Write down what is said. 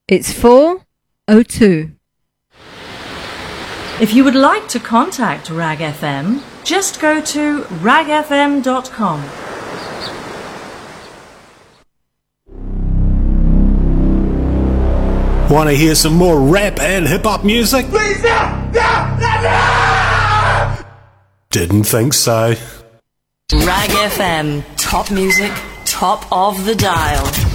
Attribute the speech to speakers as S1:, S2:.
S1: It's 4:02.
S2: If you would like to contact Rag FM, just go to ragfm.com.
S3: Want to hear some more rap and hip-hop music?
S4: Please, no!
S3: Didn't think so.
S2: Rag FM, top music, top of the dial.